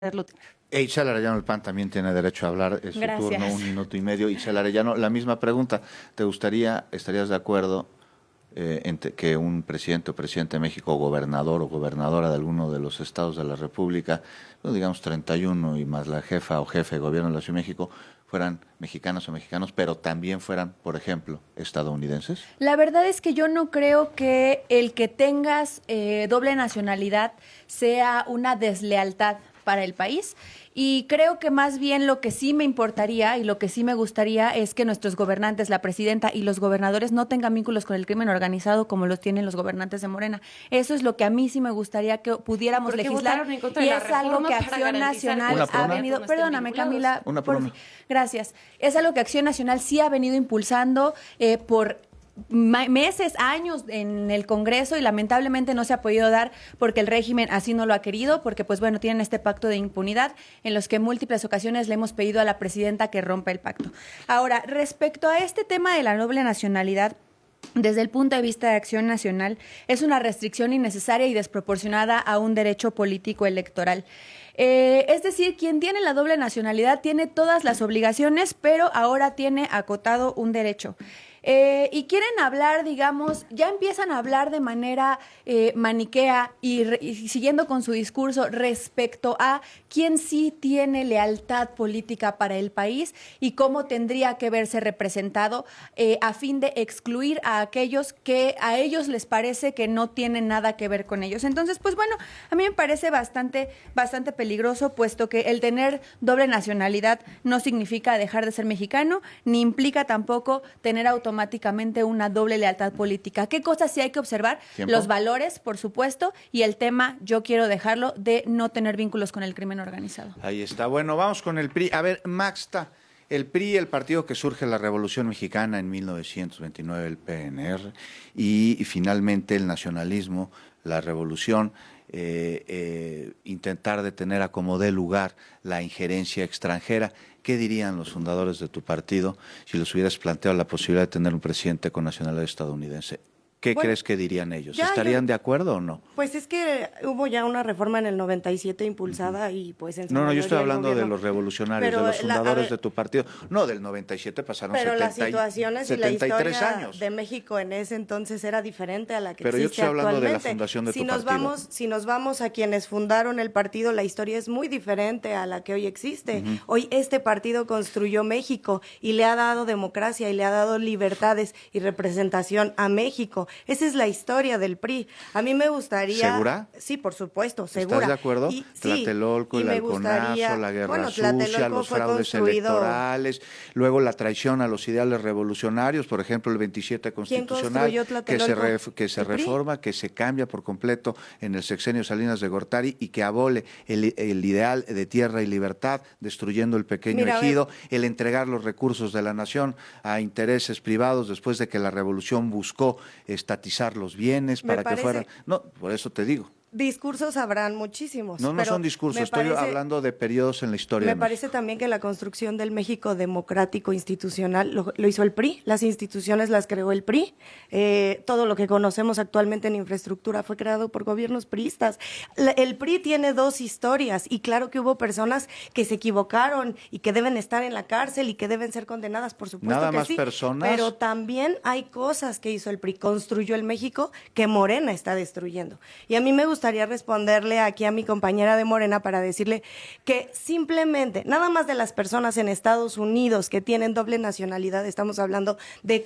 hacerlo. Itzel Arellano, el PAN, también tiene derecho a hablar, es su Gracias. turno, 1 minuto y medio. Itzel Arellano, la misma pregunta, estarías de acuerdo que un presidente o presidente de México, o gobernador o gobernadora de alguno de los estados de la República, no digamos 31 y más la jefa o jefe de gobierno de la Ciudad de México, fueran mexicanas o mexicanos, pero también fueran, por ejemplo, estadounidenses? La verdad es que yo no creo que el que tengas doble nacionalidad sea una deslealtad para el país, y creo que más bien lo que sí me importaría y lo que sí me gustaría es que nuestros gobernantes, la presidenta y los gobernadores, no tengan vínculos con el crimen organizado como los tienen los gobernantes de Morena. Eso es lo que a mí sí me gustaría que pudiéramos legislar, y es algo que Acción Nacional ha venido, perdóname Camila, gracias, es algo que Acción Nacional sí ha venido impulsando por meses, años en el Congreso, y lamentablemente no se ha podido dar porque el régimen así no lo ha querido, porque pues bueno, tienen este pacto de impunidad en los que en múltiples ocasiones le hemos pedido a la presidenta que rompa el pacto. Ahora, respecto a este tema de la doble nacionalidad, desde el punto de vista de Acción Nacional, es una restricción innecesaria y desproporcionada a un derecho político electoral. Es decir, quien tiene la doble nacionalidad tiene todas las obligaciones, pero ahora tiene acotado un derecho. Y quieren hablar, digamos, ya empiezan a hablar de manera maniquea y siguiendo con su discurso respecto a quién sí tiene lealtad política para el país y cómo tendría que verse representado a fin de excluir a aquellos que a ellos les parece que no tienen nada que ver con ellos. Entonces, pues bueno, a mí me parece bastante peligroso, puesto que el tener doble nacionalidad no significa dejar de ser mexicano, ni implica tampoco tener automáticamente una doble lealtad política. ¿Qué cosas sí hay que observar? ¿Tiempo? Los valores, por supuesto, y el tema, yo quiero dejarlo, de no tener vínculos con el crimen organizado. Ahí está. Bueno, vamos con el PRI. A ver, Maxta, el PRI, el partido que surge de la Revolución Mexicana en 1929, el PNR, y finalmente el nacionalismo, la revolución, intentar detener a como dé lugar la injerencia extranjera. ¿Qué dirían los fundadores de tu partido si les hubieras planteado la posibilidad de tener un presidente con nacionalidad estadounidense? ¿Qué crees que dirían ellos? ¿Estarían de acuerdo o no? Pues es que hubo ya una reforma en el 97 impulsada y pues en su No, yo estoy mayoría hablando de los revolucionarios, Pero de los fundadores de tu partido. No, del 97 pasaron pero 70, las situaciones y la 73 historia años. de México en ese entonces era diferente a la que Pero yo existe estoy hablando de la actualmente. fundación de tu partido. Si nos vamos a quienes fundaron el partido, la historia es muy diferente a la que hoy existe. Hoy este partido construyó México y le ha dado democracia y le ha dado libertades y representación a México. Esa es la historia del PRI. A mí me gustaría... ¿Segura? Sí, por supuesto, segura. ¿Estás de acuerdo? Sí, Tlatelolco, el halconazo, la guerra sucia, los fraudes electorales, luego la traición a los ideales revolucionarios, por ejemplo, el 27 Constitucional, que se reforma, que se cambia por completo en el sexenio Salinas de Gortari y que abole el ideal de tierra y libertad, destruyendo el pequeño ejido, el entregar los recursos de la nación a intereses privados después de que la revolución buscó estatizar los bienes para que fueran... No, por eso te digo. Discursos habrán muchísimos. No son discursos, estoy hablando de periodos en la historia. Me parece también que la construcción del México democrático institucional lo hizo el PRI, las instituciones las creó el PRI, todo lo que conocemos actualmente en infraestructura fue creado por gobiernos priistas. El PRI tiene dos historias y claro que hubo personas que se equivocaron y que deben estar en la cárcel y que deben ser condenadas, por supuesto. Nada que más sí, personas. pero también hay cosas que hizo el PRI, construyó el México que Morena está destruyendo. Y a mí me gustaría responderle aquí a mi compañera de Morena para decirle que simplemente, nada más de las personas en Estados Unidos que tienen doble nacionalidad, estamos hablando de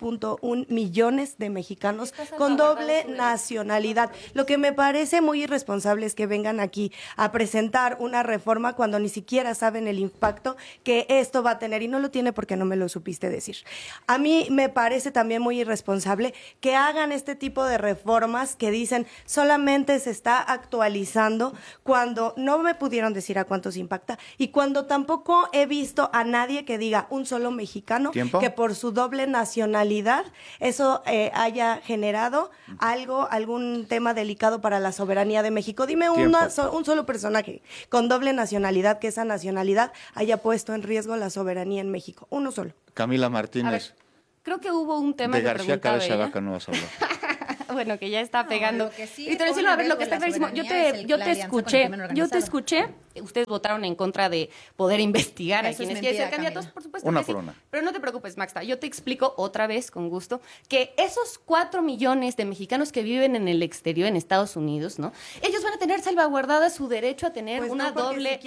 4.1 millones de mexicanos con doble nacionalidad. Lo que me parece muy irresponsable es que vengan aquí a presentar una reforma cuando ni siquiera saben el impacto que esto va a tener, y no lo tiene porque no me lo supiste decir. A mí me parece también muy irresponsable que hagan este tipo de reformas que dicen solamente se está actualizando cuando no me pudieron decir a cuántos impacta y cuando tampoco he visto a nadie que diga un solo mexicano ¿Tiempo? Que por su doble nacionalidad eso haya generado algún tema delicado para la soberanía de México. Dime un solo personaje con doble nacionalidad que esa nacionalidad haya puesto en riesgo la soberanía en México. Uno solo. Camila Martínez. A ver, creo que hubo un tema de que García preguntaba Cabeza ella. Vaca no vas a hablar. Bueno, que ya está pegando. Lo que sí Y te pone decirlo, a ver, en lo que riesgo está la clarísimo. soberanía es la alianza con el crimen Yo te organizado. escuché ustedes votaron en contra de poder investigar a quienes quieren ser candidatos, por supuesto una que sí. por una. Pero no te preocupes, Maxta, yo te explico otra vez, con gusto, que esos 4 millones de mexicanos que viven en el exterior, en Estados Unidos, ¿no? Ellos van a tener salvaguardada su derecho a tener una doble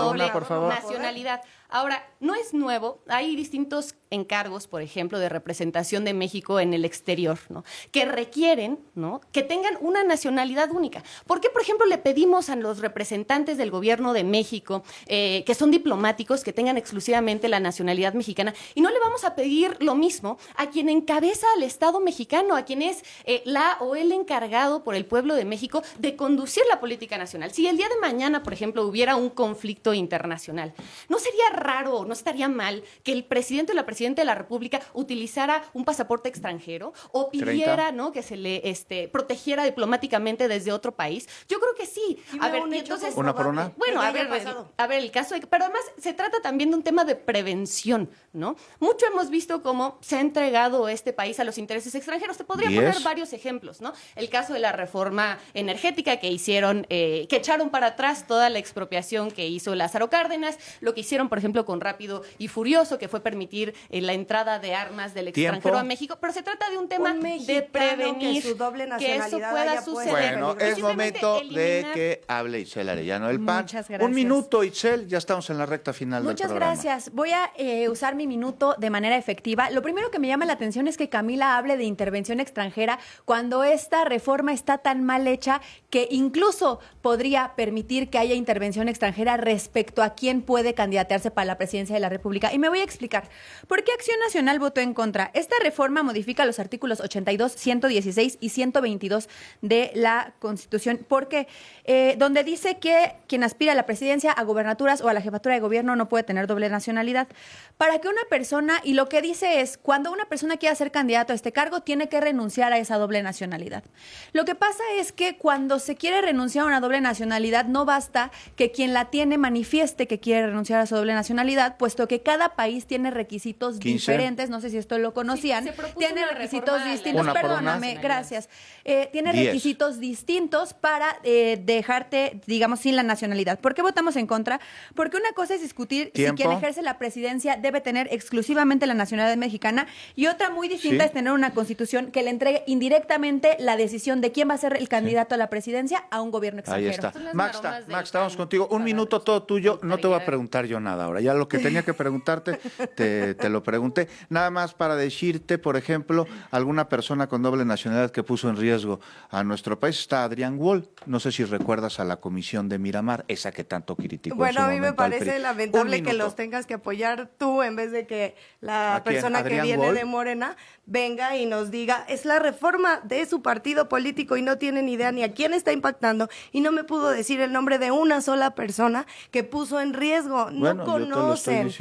nacionalidad. Ahora, no es nuevo, hay distintos encargos, por ejemplo, de representación de México en el exterior, ¿no? Que requieren, ¿no?, que tengan una nacionalidad única. ¿Por qué, por ejemplo, le pedimos a los representantes del gobierno de México, que son diplomáticos, que tengan exclusivamente la nacionalidad mexicana? Y no le vamos a pedir lo mismo a quien encabeza al Estado mexicano, a quien es la o el encargado por el pueblo de México de conducir la política nacional. Si el día de mañana, por ejemplo, hubiera un conflicto internacional, ¿no sería raro, no estaría mal que el presidente o la presidenta de la República utilizara un pasaporte extranjero o pidiera, ¿no?, que se le protegiera diplomáticamente desde otro país? Yo creo que sí. A ver, y entonces, una por una. Bueno, a ver, el caso de, pero además se trata también de un tema de prevención, ¿no? Mucho hemos visto cómo se ha entregado este país a los intereses extranjeros. Te podría poner varios ejemplos, ¿no? El caso de la reforma energética que hicieron, que echaron para atrás toda la expropiación que hizo Lázaro Cárdenas, lo que hicieron, por ejemplo, con Rápido y Furioso, que fue permitir la entrada de armas del extranjero a México, pero se trata de un tema de prevenir que eso pueda suceder. Bueno, es momento de que hable Itzel Arellano del PAN. Muchas gracias. Un minuto, Itzel, ya estamos en la recta final del programa. Muchas gracias. Voy a usar mi minuto de manera efectiva. Lo primero que me llama la atención es que Camila hable de intervención extranjera cuando esta reforma está tan mal hecha que incluso podría permitir que haya intervención extranjera respecto a quién puede candidatearse para la presidencia de la República. Y me voy a explicar. ¿Por qué Acción Nacional votó en contra? Esta reforma modifica los artículos 82, 116 y 122 de la Constitución, porque donde dice que quien aspira a la presidencia, a gobernaturas o a la jefatura de gobierno no puede tener doble nacionalidad. Para que una persona, y lo que dice es, cuando una persona quiera ser candidato a este cargo, tiene que renunciar a esa doble nacionalidad. Lo que pasa es que cuando se quiere renunciar a una doble nacionalidad, no basta que quien la tiene manifieste que quiere renunciar a su doble nacionalidad, puesto que cada país tiene requisitos 15. diferentes, no sé si esto lo conocían, tiene requisitos distintos, perdóname, gracias, tiene 10 requisitos distintos para dejarte, digamos, sin la nacionalidad. ¿Por qué votamos en contra? Porque una cosa es discutir si quien ejerce la presidencia debe tener exclusivamente la nacionalidad mexicana, y otra muy distinta es tener una constitución que le entregue indirectamente la decisión de quién va a ser el candidato a la presidencia a un gobierno extranjero. Ahí está. Max, estamos contigo. Un minuto todo tuyo. No te voy a preguntar yo nada ahora. Ya lo que tenía que preguntarte, te lo pregunté. Nada más para decirte, por ejemplo, alguna persona con doble nacionalidad que puso en riesgo a nuestro país está Adrián Wall. No sé si recuerdas a la comisión de Miramar, esa que tanto criticó. Bueno, a mí me parece lamentable que los tengas que apoyar tú en vez de que la persona que viene de Morena venga y nos diga, es la reforma de su partido político y no tienen idea ni a quién está impactando, y no me pudo decir el nombre de una sola persona que puso en riesgo. No conocen,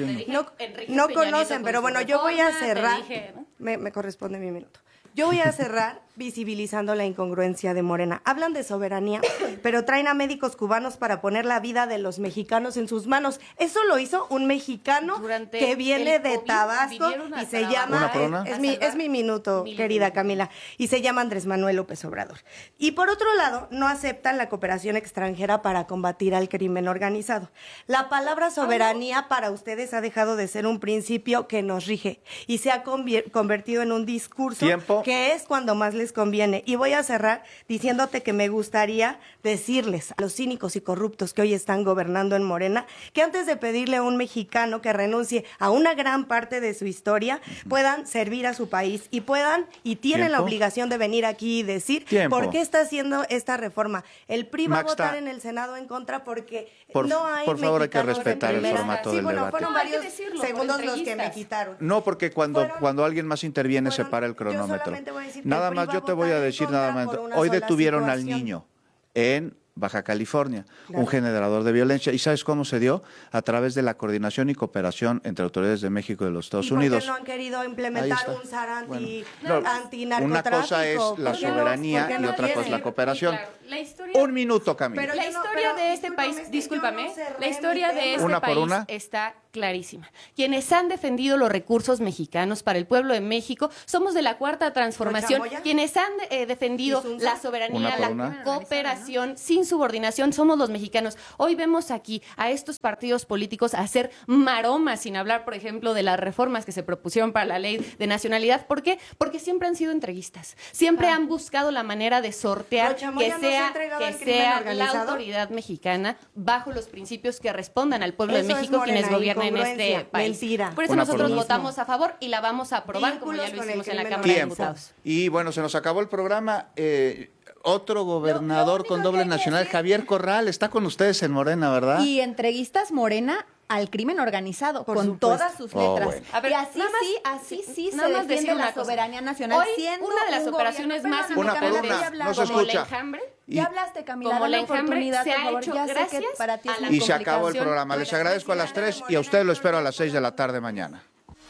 no conocen, pero bueno, yo voy a cerrar, me corresponde mi minuto. Yo voy a cerrar visibilizando la incongruencia de Morena. Hablan de soberanía, pero traen a médicos cubanos para poner la vida de los mexicanos en sus manos. Eso lo hizo un mexicano que viene de Tabasco y se llama, es mi minuto, querida Camila, y se llama Andrés Manuel López Obrador. Y por otro lado, no aceptan la cooperación extranjera para combatir al crimen organizado. La palabra soberanía para ustedes ha dejado de ser un principio que nos rige y se ha convertido en un discurso que es cuando más les conviene. Y voy a cerrar diciéndote que me gustaría decirles a los cínicos y corruptos que hoy están gobernando en Morena que antes de pedirle a un mexicano que renuncie a una gran parte de su historia, puedan servir a su país y tienen la obligación de venir aquí y decir por qué está haciendo esta reforma. El PRI va a votar en el Senado en contra porque no hay por favor, hay que respetar el formato del debate. Fueron varios segundos los que me quitaron. No, porque cuando alguien más interviene se para el cronómetro. Nada más, yo te voy a decir nada más. Hoy detuvieron al niño en Baja California, un generador de violencia. ¿Y sabes cómo se dio? A través de la coordinación y cooperación entre autoridades de México y de los Estados Unidos. ¿Por qué no han querido implementar un SAR antinarcotráfico? Una cosa es la soberanía y otra cosa es la cooperación. Un minuto, Camila. Pero la historia de este país, discúlpame, la historia de este país está clarísima. Quienes han defendido los recursos mexicanos para el pueblo de México somos de la Cuarta Transformación. Quienes han defendido la soberanía, la cooperación, sin subordinación, somos los mexicanos. Hoy vemos aquí a estos partidos políticos hacer maromas, sin hablar, por ejemplo, de las reformas que se propusieron para la ley de nacionalidad. ¿Por qué? Porque siempre han sido entreguistas. Siempre han buscado la manera de sortear que sea la autoridad mexicana bajo los principios que respondan al pueblo de México quienes gobiernan este país. Mentira. Por eso nosotros votamos a favor y la vamos a aprobar, como ya lo hicimos en la Cámara de Diputados. Y bueno, se nos acabó el programa. Otro gobernador con doble nacional, Javier Corral, está con ustedes en Morena, ¿verdad? Y entreguistas Morena al crimen organizado, con supuesto. Todas sus letras. Bueno. A ver, y así sí se defiende la soberanía nacional. Hoy, siendo una de las operaciones más importantes, no se escucha. Ya hablaste, Camila, como la enjambre se ha hecho gracias para ti a la y se acabó el programa. Les agradezco a las 3 y a ustedes lo espero a las 6 de la tarde mañana.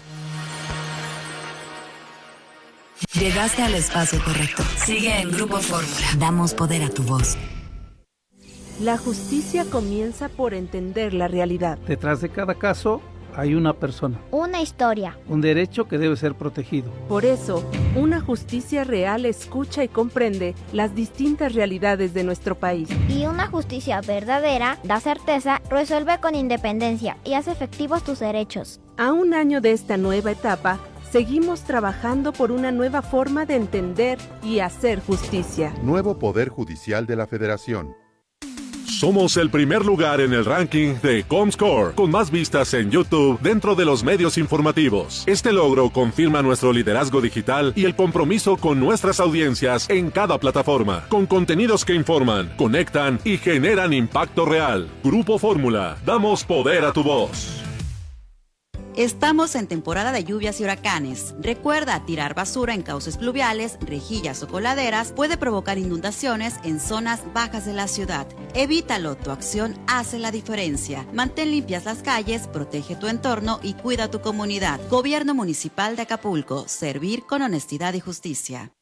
Llegaste al espacio correcto. Sigue en Grupo Fórmula. Damos poder a tu voz. La justicia comienza por entender la realidad. Detrás de cada caso hay una persona. Una historia. Un derecho que debe ser protegido. Por eso, una justicia real escucha y comprende las distintas realidades de nuestro país. Y una justicia verdadera da certeza, resuelve con independencia y hace efectivos tus derechos. A un año de esta nueva etapa, seguimos trabajando por una nueva forma de entender y hacer justicia. Nuevo Poder Judicial de la Federación. Somos el primer lugar en el ranking de Comscore, con más vistas en YouTube dentro de los medios informativos. Este logro confirma nuestro liderazgo digital y el compromiso con nuestras audiencias en cada plataforma, con contenidos que informan, conectan y generan impacto real. Grupo Fórmula, damos poder a tu voz. Estamos en temporada de lluvias y huracanes. Recuerda, tirar basura en cauces pluviales, rejillas o coladeras puede provocar inundaciones en zonas bajas de la ciudad. Evítalo, tu acción hace la diferencia. Mantén limpias las calles, protege tu entorno y cuida tu comunidad. Gobierno Municipal de Acapulco, servir con honestidad y justicia.